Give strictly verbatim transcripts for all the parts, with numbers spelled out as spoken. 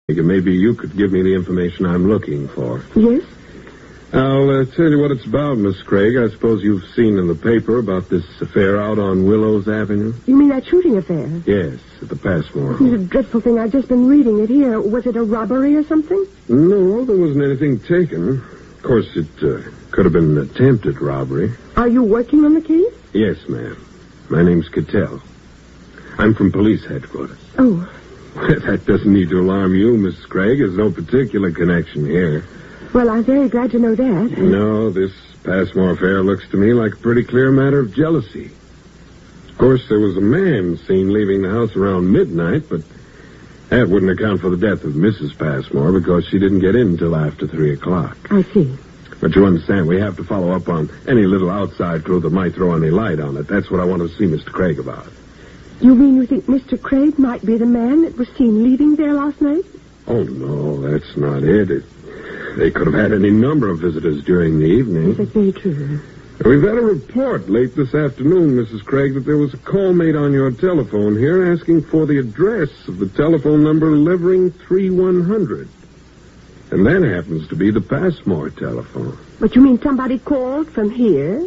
Maybe you could give me the information I'm looking for. Yes? I'll uh, tell you what it's about, Miss Craig. I suppose you've seen in the paper about this affair out on Willows Avenue? You mean that shooting affair? Yes, at the Passmore It's a home. dreadful thing. I've just been reading it here. Was it a robbery or something? No, there wasn't anything taken. Of course, it uh, could have been an attempted robbery. Are you working on the case? Yes, ma'am. My name's Cattell. I'm from police headquarters. Oh. That doesn't need to alarm you, Miss Craig. There's no particular connection here. Well, I'm very glad to know that. No, this Passmore affair looks to me like a pretty clear matter of jealousy. Of course, there was a man seen leaving the house around midnight, but that wouldn't account for the death of Missus Passmore because she didn't get in until after three o'clock. I see. But you understand, we have to follow up on any little outside clue that might throw any light on it. That's what I want to see Mister Craig about. You mean you think Mister Craig might be the man that was seen leaving there last night? Oh, no, that's not it. it they could have had any number of visitors during the evening. Yes, that's very true. We've had a report late this afternoon, Missus Craig, that there was a call made on your telephone here asking for the address of the telephone number Levering thirty-one hundred. And that happens to be the Passmore telephone. But you mean somebody called from here?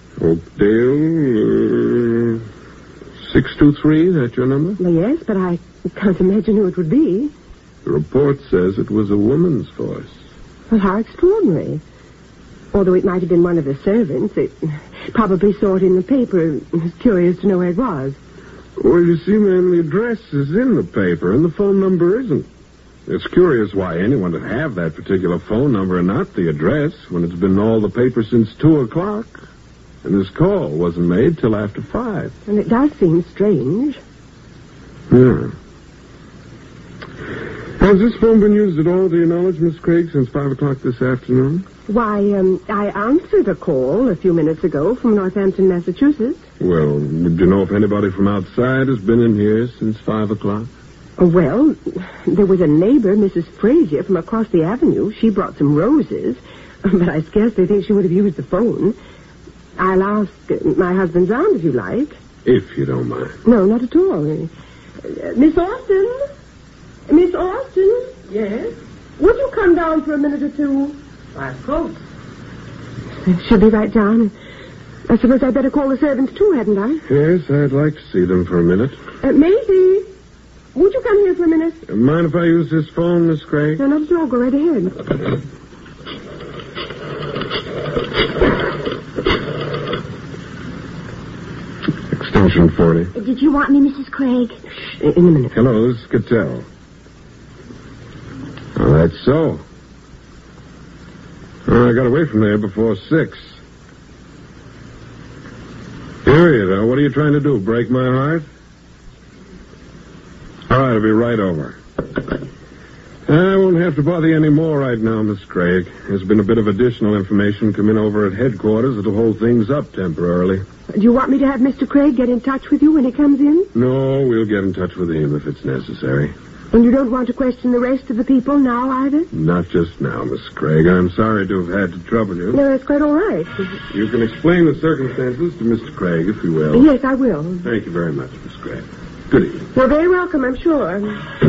Oakdale, uh, six two three, that your number? Well, yes, but I can't imagine who it would be. The report says it was a woman's voice. Well, how extraordinary. Although it might have been one of the servants. It probably saw it in the paper and was curious to know where it was. Well, you see, ma'am, the address is in the paper and the phone number isn't. It's curious why anyone would have that particular phone number and not the address when it's been in all the paper since two o'clock. And this call wasn't made till after five. And it does seem strange. Yeah. Has this phone been used at all, do you knowledge, Miss Craig, since five o'clock this afternoon? Why, um, I answered a call a few minutes ago from Northampton, Massachusetts. Well, do you know if anybody from outside has been in here since five o'clock? Oh, well, there was a neighbor, Missus Frazier, from across the avenue. She brought some roses, but I scarcely think she would have used the phone. I'll ask uh, my husband's aunt if you like. If you don't mind. No, not at all. Uh, Miss Austin? Miss Austin? Yes? Would you come down for a minute or two? Why, of course. She'll be right down. I suppose I'd better call the servants, too, hadn't I? Yes, I'd like to see them for a minute. Uh, Maisie, would you come here for a minute? Mind if I use this phone, Miss Craig? No, not at all. Go right ahead. Extension forty. Did you want me, Missus Craig? Shh, in a minute. Hello, this is Cattell. Oh, that's so. Oh, I got away from there before six. Here you though. What are you trying to do? Break my heart? All right, I'll be right over. I won't have to bother you any more right now, Miss Craig. There's been a bit of additional information come in over at headquarters that'll hold things up temporarily. Do you want me to have Mister Craig get in touch with you when he comes in? No, we'll get in touch with him if it's necessary. And you don't want to question the rest of the people now, either? Not just now, Miss Craig. I'm sorry to have had to trouble you. No, that's quite all right. You can explain the circumstances to Mister Craig, if you will. Yes, I will. Thank you very much, Miss Craig. Good evening. You're very welcome, I'm sure.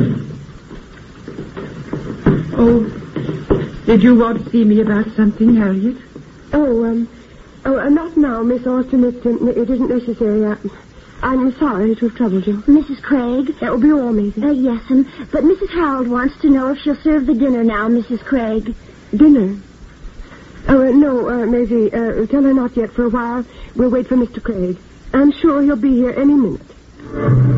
Oh, did you want to see me about something, Harriet? Oh, um, oh, uh, not now, Miss Austin. It, um, it isn't necessary. I, I'm sorry to have troubled you. Missus Craig? That will be all, Maisie. Uh, yes, um, but Missus Harold wants to know if she'll serve the dinner now, Missus Craig. Dinner? Oh, uh, no, uh, Maisie, uh, tell her not yet for a while. We'll wait for Mister Craig. I'm sure he'll be here any minute.